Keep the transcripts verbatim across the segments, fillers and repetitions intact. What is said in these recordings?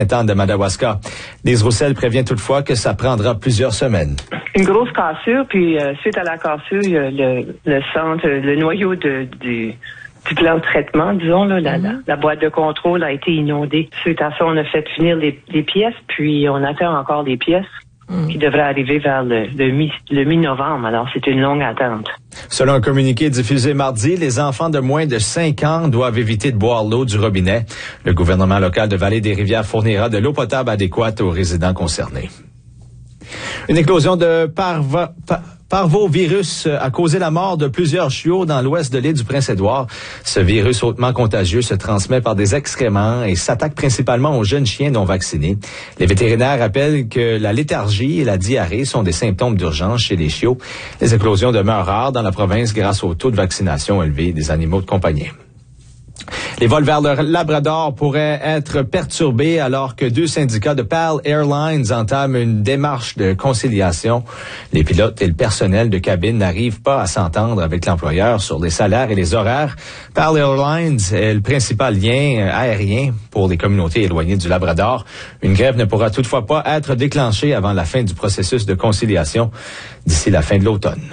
de Madawaska. Lise Roussel prévient toutefois que ça prendra plusieurs semaines. Une grosse cassure, puis euh, suite à la cassure, il y a le, le centre, le noyau de, du, du plan de traitement, disons, là, la, la, la boîte de contrôle a été inondée. Suite à ça, on a fait finir les, les pièces, puis on attend encore des pièces mm. qui devraient arriver vers le, le, mi, le mi-novembre. Alors, c'est une longue attente. Selon un communiqué diffusé mardi, les enfants de moins de cinq ans doivent éviter de boire l'eau du robinet. Le gouvernement local de Vallée-des-Rivières fournira de l'eau potable adéquate aux résidents concernés. Une éclosion de parvo- par- parvovirus a causé la mort de plusieurs chiots dans l'ouest de l'île du Prince-Édouard. Ce virus hautement contagieux se transmet par des excréments et s'attaque principalement aux jeunes chiens non vaccinés. Les vétérinaires rappellent que la léthargie et la diarrhée sont des symptômes d'urgence chez les chiots. Les éclosions demeurent rares dans la province grâce au taux de vaccination élevé des animaux de compagnie. Les vols vers le Labrador pourraient être perturbés alors que deux syndicats de P A L Airlines entament une démarche de conciliation. Les pilotes et le personnel de cabine n'arrivent pas à s'entendre avec l'employeur sur les salaires et les horaires. P A L Airlines est le principal lien aérien pour les communautés éloignées du Labrador. Une grève ne pourra toutefois pas être déclenchée avant la fin du processus de conciliation d'ici la fin de l'automne.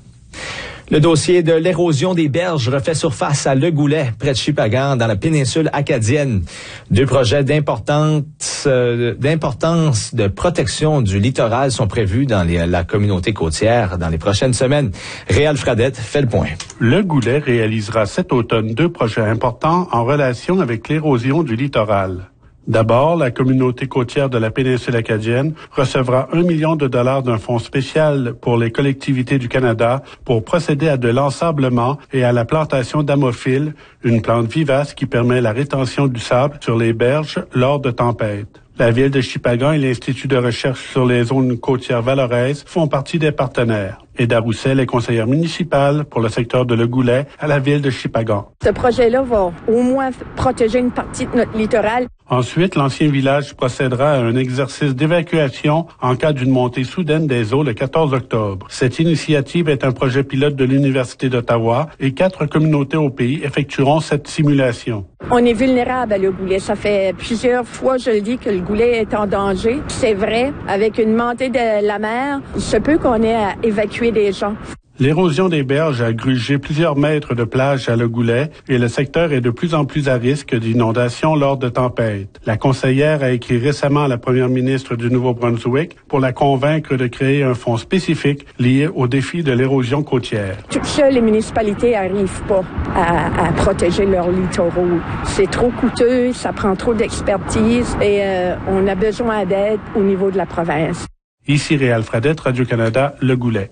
Le dossier de l'érosion des berges refait surface à Le Goulet, près de Shippagan, dans la péninsule acadienne. Deux projets d'importance, euh, d'importance de protection du littoral sont prévus dans les, la communauté côtière dans les prochaines semaines. Réal Fradette fait le point. Le Goulet réalisera cet automne deux projets importants en relation avec l'érosion du littoral. D'abord, la communauté côtière de la péninsule acadienne recevra un million de dollars d'un fonds spécial pour les collectivités du Canada pour procéder à de l'ensablement et à la plantation d'amophiles, une plante vivace qui permet la rétention du sable sur les berges lors de tempêtes. La ville de Shippagan et l'Institut de recherche sur les zones côtières valoraises font partie des partenaires. Eda Roussel est conseillère municipale pour le secteur de Le Goulet à la ville de Shippagan. Ce projet-là va au moins protéger une partie de notre littoral. Ensuite, l'ancien village procédera à un exercice d'évacuation en cas d'une montée soudaine des eaux le quatorze octobre. Cette initiative est un projet pilote de l'Université d'Ottawa et quatre communautés au pays effectueront cette simulation. On est vulnérable à Le Goulet. Ça fait plusieurs fois, je le dis, que Le Goulet est en danger. C'est vrai, avec une montée de la mer, il se peut qu'on ait à évacuer des gens. L'érosion des berges a grugé plusieurs mètres de plage à Le Goulet et le secteur est de plus en plus à risque d'inondation lors de tempêtes. La conseillère a écrit récemment à la première ministre du Nouveau-Brunswick pour la convaincre de créer un fonds spécifique lié au défi de l'érosion côtière. Toutes seules, les municipalités n'arrivent pas à, à protéger leurs littoraux. C'est trop coûteux, ça prend trop d'expertise et euh, on a besoin d'aide au niveau de la province. Ici Réal Fradette, Radio-Canada, Le Goulet.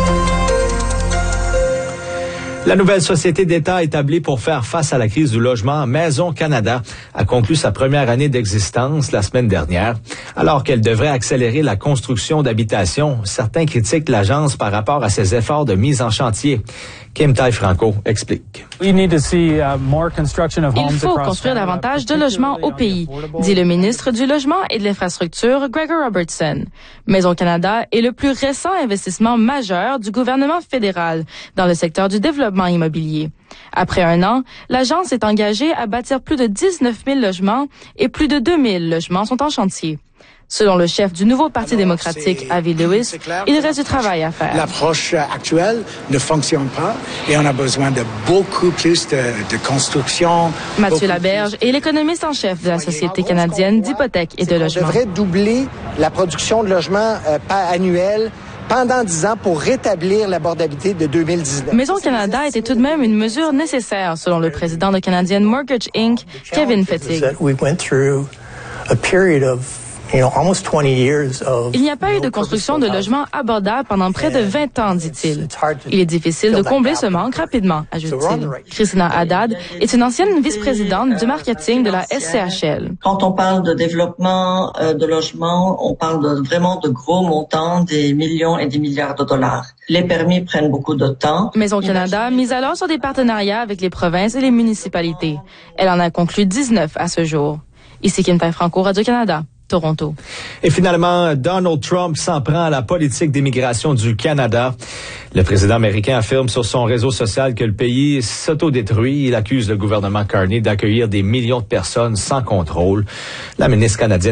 La nouvelle société d'État établie pour faire face à la crise du logement, Maison Canada, a conclu sa première année d'existence la semaine dernière. Alors qu'elle devrait accélérer la construction d'habitations, certains critiquent l'agence par rapport à ses efforts de mise en chantier. Kim Tai-Franco explique. Il faut construire davantage de logements au pays, dit le ministre du Logement et de l'Infrastructure, Gregor Robertson. Maison Canada est le plus récent investissement majeur du gouvernement fédéral dans le secteur du développement immobilier. Après un an, l'agence est engagée à bâtir plus de dix-neuf mille logements et plus de deux mille logements sont en chantier. Selon le chef du nouveau Parti Alors, démocratique, Avi Lewis, il reste du travail à faire. L'approche actuelle ne fonctionne pas et on a besoin de beaucoup plus de, de construction. Mathieu Laberge est l'économiste en chef de la Société canadienne d'hypothèques et de logements. On devrait doubler la production de logements euh, annuelle pendant dix ans pour rétablir l'abordabilité de deux mille dix-neuf. Maison Canada était tout de même une mesure nécessaire, selon le président de Canadian Mortgage Incorporated, Kevin Fettig. Il n'y a pas eu de construction de logements abordables pendant près de vingt ans, dit-il. Il est difficile de combler ce manque rapidement, ajoute-t-il. Christina Haddad est une ancienne vice-présidente du marketing de la S C H L. Quand on parle de développement euh, de logements, on parle de, vraiment de gros montants, des millions et des milliards de dollars. Les permis prennent beaucoup de temps. Maison Canada mise alors sur des partenariats avec les provinces et les municipalités. Elle en a conclu dix-neuf à ce jour. Ici Kim Tai-Franco, Radio-Canada. Toronto. Et finalement, Donald Trump s'en prend à la politique d'immigration du Canada. Le président américain affirme sur son réseau social que le pays s'autodétruit. Il accuse le gouvernement Carney d'accueillir des millions de personnes sans contrôle. La ministre canadienne